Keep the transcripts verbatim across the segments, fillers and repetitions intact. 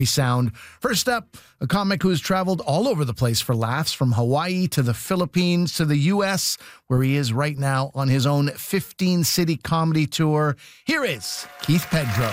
Sound. First up, a comic who's traveled all over the place for laughs, from Hawaii to the Philippines to the U S, where he is right now on his own fifteen-city comedy tour. Here is Keith Pedro.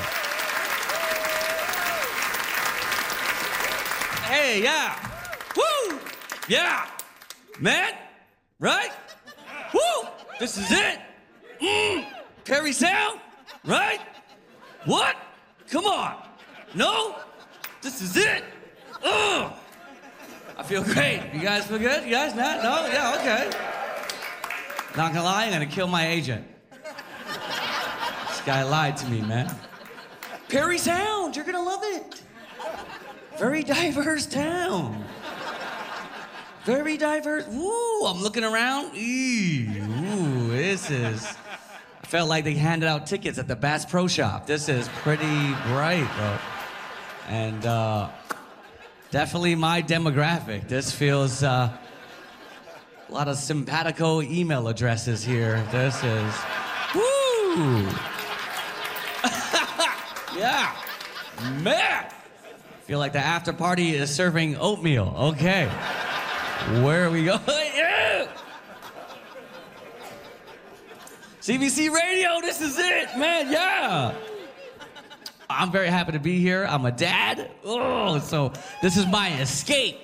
Hey, yeah. Woo! Yeah. Man, right? Woo! This is it. Mm. Perry Sound, right? What? Come on. No? This is it. Ugh. I feel great. You guys feel good? You guys not? No? Yeah, okay. Not gonna lie, I'm gonna kill my agent. This guy lied to me, man. Perry Sound, you're gonna love it. Very diverse town. Very diverse. Ooh, I'm looking around. Eee, ooh, this is... I felt like they handed out tickets at the Bass Pro Shop. This is pretty bright, bro. And uh, definitely my demographic. This feels uh, a lot of simpatico email addresses here. This is, woo! Yeah, man. Feel like the after party is serving oatmeal. Okay, where are we going? Yeah. C B C Radio, this is it, man, yeah. I'm very happy to be here. I'm a dad. Oh, so this is my escape.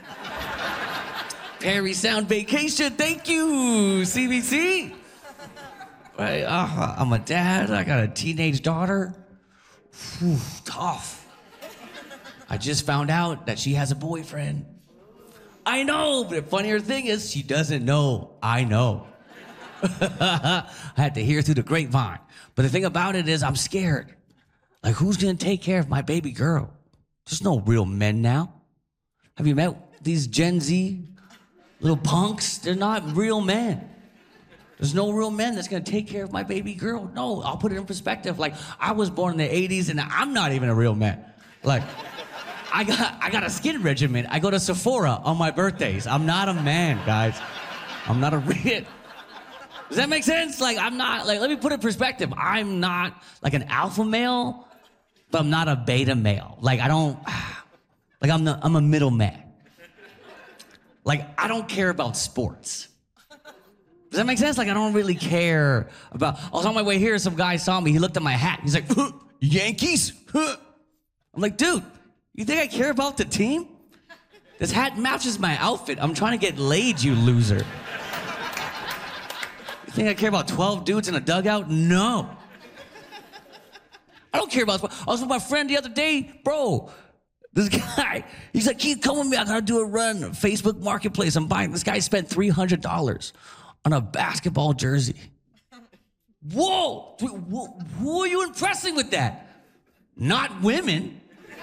Perry Sound Vacation, thank you, C B C. Right, uh, I'm a dad. I got a teenage daughter. Whew, tough. I just found out that she has a boyfriend. I know, but the funnier thing is she doesn't know I know. I had to hear through the grapevine. But the thing about it is I'm scared. Like, who's gonna take care of my baby girl? There's no real men now. Have you met these Gen Z little punks? They're not real men. There's no real men that's gonna take care of my baby girl. No, I'll put it in perspective. Like, I was born in the eighties and I'm not even a real man. Like, I got, I got a skin regimen. I go to Sephora on my birthdays. I'm not a man, guys. I'm not a real... Does that make sense? Like, I'm not, like, let me put it in perspective. I'm not like an alpha male, but I'm not a beta male. Like, I don't, like, I'm, the, I'm a middle man. Like, I don't care about sports. Does that make sense? Like, I don't really care about, I was on my way here, some guy saw me, he looked at my hat, he's like, huh, Yankees? Huh. I'm like, dude, you think I care about the team? This hat matches my outfit. I'm trying to get laid, you loser. You think I care about twelve dudes in a dugout? No. I don't care about sports. I was with my friend the other day, bro. This guy, he's like, Keith, come with me. I gotta do a run. Facebook Marketplace. I'm buying. This guy spent three hundred dollars on a basketball jersey. Whoa! Who are you impressing with that? Not women.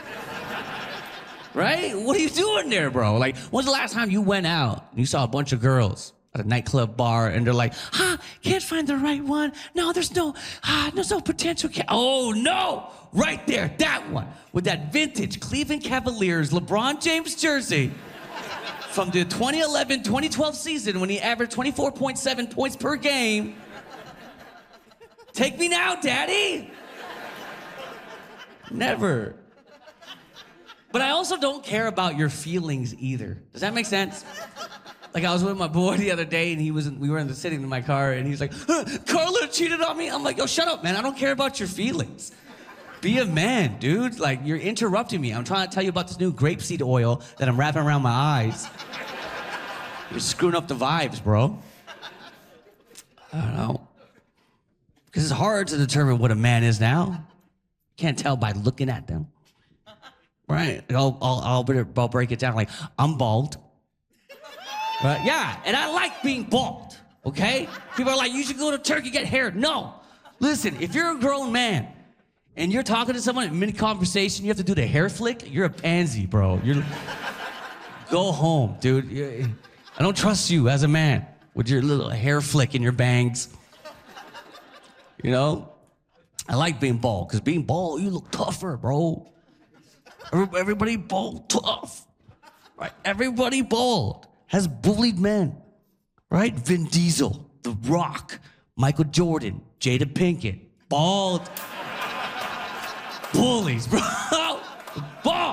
Right? What are you doing there, bro? Like, when's the last time you went out and you saw a bunch of girls at a nightclub bar and they're like, ah, can't find the right one. No, there's no, ah, there's no potential. Ca-. Oh, no. Right there, that one. With that vintage Cleveland Cavaliers LeBron James jersey from the twenty eleven twenty twelve season when he averaged twenty-four point seven points per game. Take me now, daddy. Never. But I also don't care about your feelings either. Does that make sense? Like, I was with my boy the other day, and he was in, we were in the sitting in my car, and he's like, huh, Carla cheated on me. I'm like, yo, shut up, man. I don't care about your feelings. Be a man, dude. Like, you're interrupting me. I'm trying to tell you about this new grapeseed oil that I'm wrapping around my eyes. You're screwing up the vibes, bro. I don't know. Because it's hard to determine what a man is now. Can't tell by looking at them. Right? I'll, I'll, I'll, I'll break it down. Like, I'm bald. Right? Yeah, and I like being bald, okay? People are like, you should go to Turkey, get hair. No. Listen, if you're a grown man and you're talking to someone in mid-conversation, you have to do the hair flick, you're a pansy, bro. You're... Go home, dude. You're... I don't trust you as a man with your little hair flick and your bangs. You know? I like being bald, because being bald, you look tougher, bro. Everybody bald, tough. Right? Everybody bald has bullied men. Right? Vin Diesel, The Rock, Michael Jordan, Jada Pinkett, bald bullies, bro. Bald.